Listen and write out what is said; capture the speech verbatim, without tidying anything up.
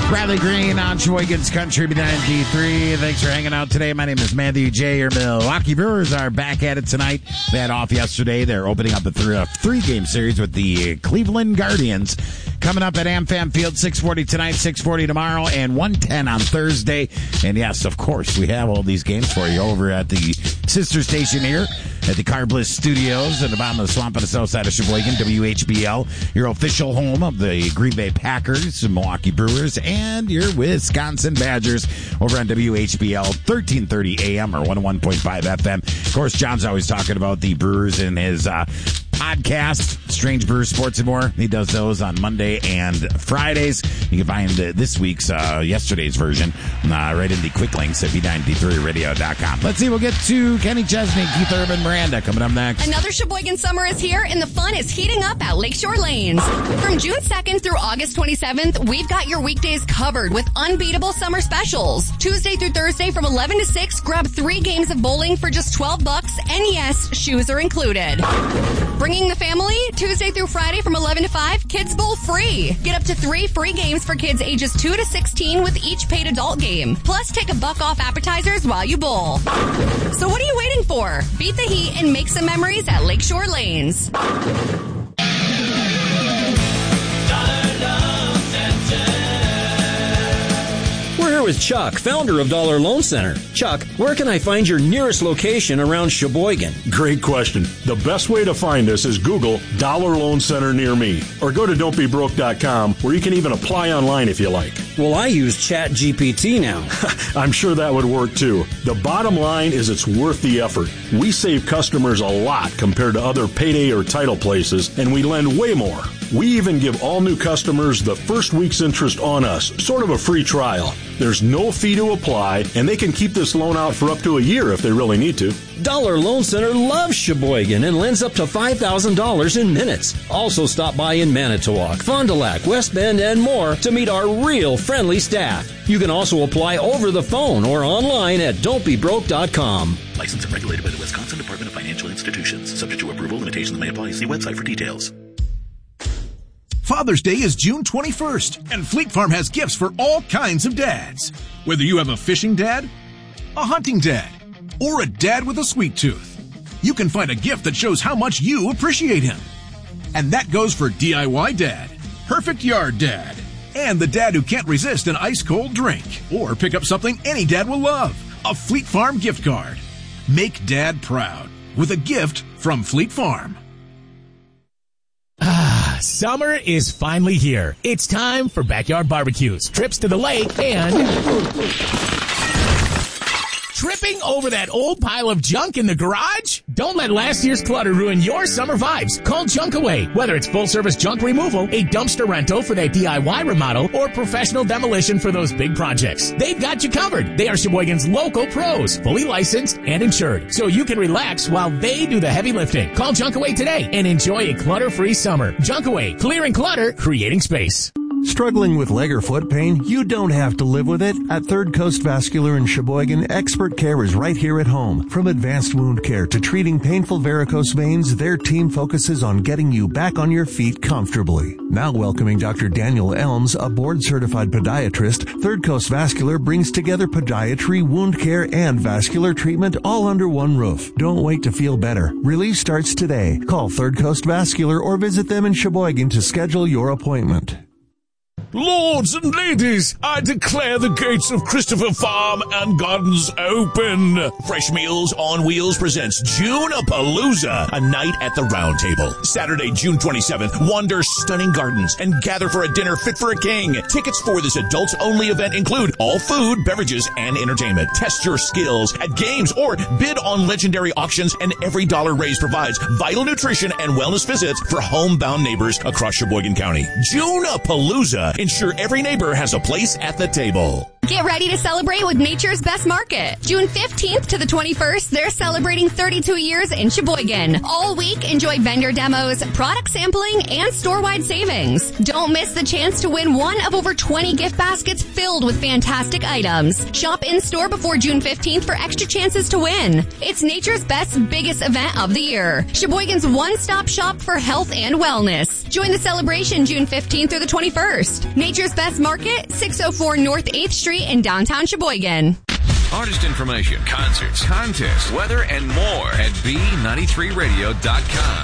Bradley Green on Sheboygan's Country B ninety-three. Thanks for hanging out today. My name is Matthew J. Your Milwaukee Brewers are back at it tonight. They had off yesterday. They're opening up a three, a three-game series with the Cleveland Guardians. Coming up at AmFam Field, six forty tonight, six forty tomorrow, and one ten on Thursday. And yes, of course, we have all these games for you over at the sister station here at the Car Bliss Studios at the bottom of the swamp on the south side of Sheboygan, W H B L, your official home of the Green Bay Packers, the Milwaukee Brewers, and your Wisconsin Badgers over on W H B L, thirteen thirty A M or one oh one point five F M. Of course, John's always talking about the Brewers in his uh, podcast, Strange Brewers Sports and More. He does those on Monday and Fridays. You can find uh, this week's, uh, yesterday's version uh, right in the quick links at B ninety-three radio dot com. Let's see, we'll get to Kenny Chesney, Keith Urban, Miranda coming up next. Another Sheboygan summer is here, and the fun is heating up at Lakeshore Lanes. From June second through August twenty-seventh, we've got your weekdays covered with unbeatable summer specials. Tuesday through Thursday from eleven to six, grab three games of bowling for just twelve bucks, and yes, shoes are included. Bringing the family, Tuesday through Friday from eleven to five, Kids Bowl free. Get up to three free games for kids ages two to sixteen with each paid adult game. Plus, take a buck off appetizers while you bowl. So what are you waiting for? Beat the heat and make some memories at Lakeshore Lanes. We're here with Chuck, founder of Dollar Loan Center. Chuck, where can I find your nearest location around Sheboygan? Great question. The best way to find us is Google Dollar Loan Center near me, or go to don't be broke dot com, where you can even apply online if you like. Well, I use Chat G P T now. I'm sure that would work too. The bottom line is it's worth the effort. We save customers a lot compared to other payday or title places, and we lend way more. We even give all new customers the first week's interest on us, sort of a free trial. There's no fee to apply, and they can keep this loan out for up to a year if they really need to. Dollar Loan Center loves Sheboygan and lends up to five thousand dollars in minutes. Also stop by in Manitowoc, Fond du Lac, West Bend, and more to meet our real friendly staff. You can also apply over the phone or online at don't be broke dot com. Licensed and regulated by the Wisconsin Department of Financial Institutions. Subject to approval, limitations may apply. See website for details. Father's Day is June twenty-first, and Fleet Farm has gifts for all kinds of dads. Whether you have a fishing dad, a hunting dad, or a dad with a sweet tooth, you can find a gift that shows how much you appreciate him. And that goes for D I Y dad, perfect yard dad, and the dad who can't resist an ice-cold drink. Or pick up something any dad will love, a Fleet Farm gift card. Make dad proud with a gift from Fleet Farm. Ah, summer is finally here. It's time for backyard barbecues, trips to the lake, and tripping over that old pile of junk in the garage? Don't let last year's clutter ruin your summer vibes. Call Junk Away. Whether it's full-service junk removal, a dumpster rental for that D I Y remodel, or professional demolition for those big projects, they've got you covered. They are Sheboygan's local pros, fully licensed and insured, so you can relax while they do the heavy lifting. Call Junk Away today and enjoy a clutter-free summer. Junk Away, clearing clutter, creating space. Struggling with leg or foot pain? You don't have to live with it. At Third Coast Vascular in Sheboygan, expert care is right here at home. From advanced wound care to treating painful varicose veins, their team focuses on getting you back on your feet comfortably. Now welcoming Doctor Daniel Elms, a board-certified podiatrist, Third Coast Vascular brings together podiatry, wound care, and vascular treatment all under one roof. Don't wait to feel better. Relief starts today. Call Third Coast Vascular or visit them in Sheboygan to schedule your appointment. Lords and ladies, I declare the gates of Christopher Farm and Gardens open. Fresh Meals on Wheels presents June-a-Palooza, a night at the Round Table. Saturday, June twenty-seventh, wander stunning gardens and gather for a dinner fit for a king. Tickets for this adults-only event include all food, beverages, and entertainment. Test your skills at games or bid on legendary auctions, and every dollar raised provides vital nutrition and wellness visits for homebound neighbors across Sheboygan County. June-a-Palooza. Ensure every neighbor has a place at the table. Get ready to celebrate with Nature's Best Market. June fifteenth to the twenty-first, they're celebrating thirty-two years in Sheboygan. All week, enjoy vendor demos, product sampling, and store-wide savings. Don't miss the chance to win one of over twenty gift baskets filled with fantastic items. Shop in-store before June fifteenth for extra chances to win. It's Nature's Best's biggest event of the year. Sheboygan's one-stop shop for health and wellness. Join the celebration June fifteenth through the twenty-first. Nature's Best Market, six oh four North eighth Street in downtown Sheboygan. Artist information, concerts, contests, weather, and more at B ninety-three radio dot com.